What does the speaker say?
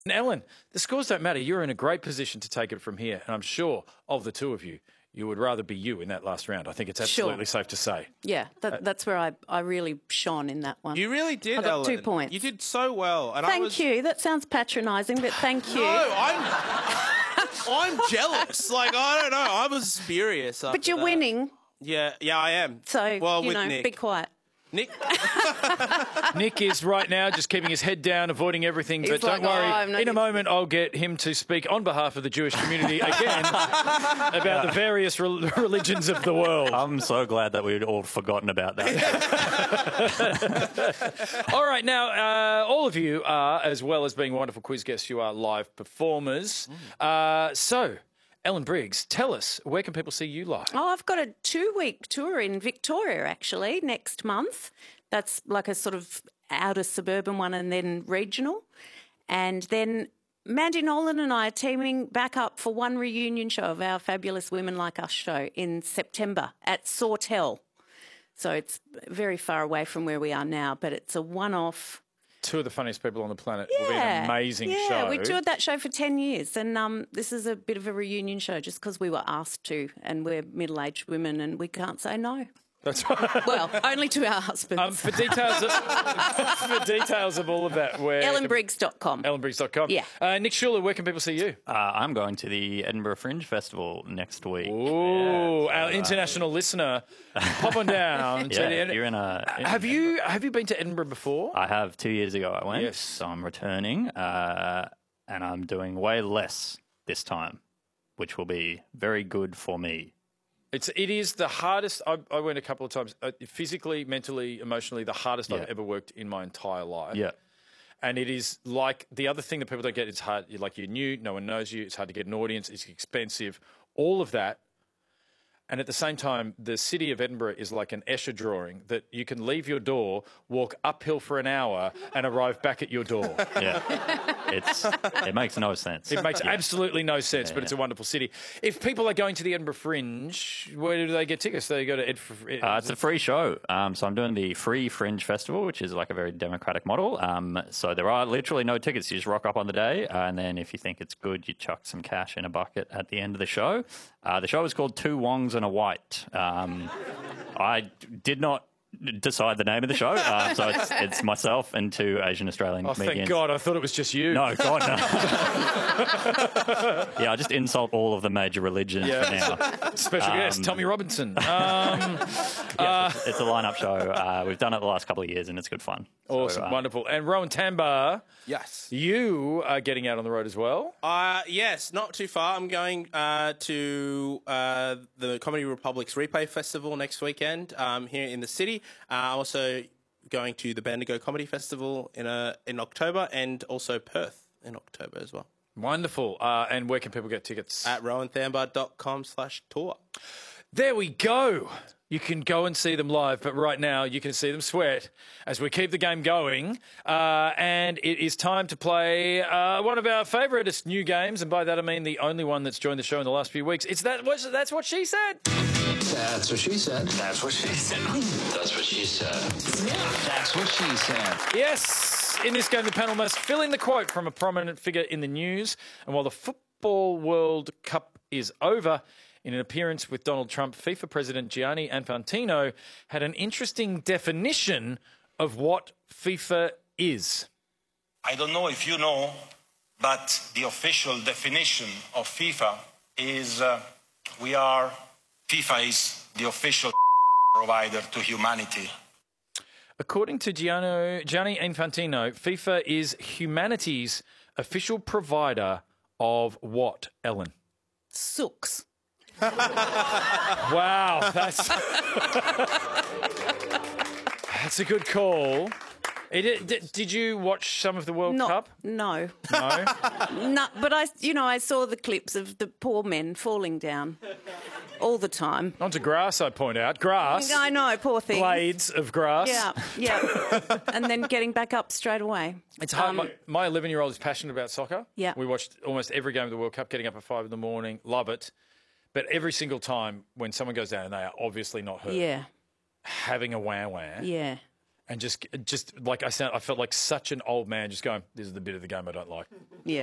And Ellen, the scores don't matter. You're in a great position to take it from here. And I'm sure of the two of you, you would rather be you in that last round. I think it's absolutely safe to say. Yeah, that's where I really shone in that one. You really did, I got Ellen. 2 points. You did so well. And Thank you. That sounds patronising, but thank you. No, I'm jealous. Like, I don't know. I was furious. But you're winning. Yeah, I am. So, well, with Nick. be quiet. Nick? Nick is right now just keeping his head down, avoiding everything. But don't worry, in a moment I'll get him to speak on behalf of the Jewish community again about the various religions of the world. I'm so glad that we'd all forgotten about that. All right, now, all of you are, as well as being wonderful quiz guests, you are live performers. So, Ellen Briggs, tell us, where can people see you live? Oh, I've got a 2-week tour in Victoria, actually, next month. That's like a sort of outer suburban one and then regional. And then Mandy Nolan and I are teaming back up for one reunion show of our Fabulous Women Like Us show in September at Sawtell. So it's very far away from where we are now, but it's a one-off. Two of the funniest people on the planet. Will be an amazing show. Yeah, we toured that show for 10 years, and this is a bit of a reunion show just because we were asked to, and we're middle-aged women and we can't say no. That's right. Well, only to our husbands. For details of all of that, where EllenBriggs.com. EllenBriggs.com. Yeah. Nick Schuler, where can people see you? I'm going to the Edinburgh Fringe Festival next week. Ooh, our international listener. Pop on down. You're in a. Have you been to Edinburgh before? I have. 2 years ago I went. Yes. So I'm returning, and I'm doing way less this time, which will be very good for me. It is the hardest. I went a couple of times. Physically, mentally, emotionally, the hardest I've ever worked in my entire life. Yeah. And it is like the other thing that people don't get. It's hard. Like, you're new. No one knows you. It's hard to get an audience. It's expensive. All of that. And at the same time, the city of Edinburgh is like an Escher drawing that you can leave your door, walk uphill for an hour, and arrive back at your door. Yeah, it makes no sense. It makes absolutely no sense, but it's a wonderful city. If people are going to the Edinburgh Fringe, where do they get tickets? They go to It's a free show. So I'm doing the Free Fringe Festival, which is like a very democratic model. So there are literally no tickets. You just rock up on the day, and then if you think it's good, you chuck some cash in a bucket at the end of the show. The show is called Two Wongs and a White. I did not decide the name of the show, so it's myself and two Asian Australian comedians. Thank God, I thought it was just you. No, God, no. Yeah, I just insult all of the major religions for now. Special guest, Tommy Robinson. It's a lineup show. We've done it the last couple of years, and it's good fun. Awesome, wonderful. And Rowan Tambar, yes, you are getting out on the road as well? Yes, not too far. I'm going to the Comedy Republic's Replay Festival next weekend here in the city. I'm also going to the Bendigo Comedy Festival in October, and also Perth in October as well. Wonderful. And where can people get tickets? At rowanthambar.com/tour. There we go. You can go and see them live, but right now you can see them sweat as we keep the game going. And it is time to play one of our favouriteest new games, and by that I mean the only one that's joined the show in the last few weeks. That's What She Said. That's what she said. That's what she said. That's what she said. That's what she said. Yes. In this game, the panel must fill in the quote from a prominent figure in the news. And while the Football World Cup is over, in an appearance with Donald Trump, FIFA President Gianni Infantino had an interesting definition of what FIFA is. I don't know if you know, but the official definition of FIFA is FIFA is the official provider to humanity. According to Gianni Infantino, FIFA is humanity's official provider of what, Ellen? Sooks. Wow, that's a good call. Did you watch some of the World Cup? No. No? No, but I saw the clips of the poor men falling down all the time. Onto grass, I point out. Grass. I know, poor thing. Blades of grass. Yeah. And then getting back up straight away. It's hard. My 11-year-old is passionate about soccer. Yeah. We watched almost every game of the World Cup, getting up at 5 a.m, love it. But every single time when someone goes down and they are obviously not hurt, having a wah-wah. Yeah. and just like I felt like such an old man just going, this is the bit of the game I don't like. Yeah.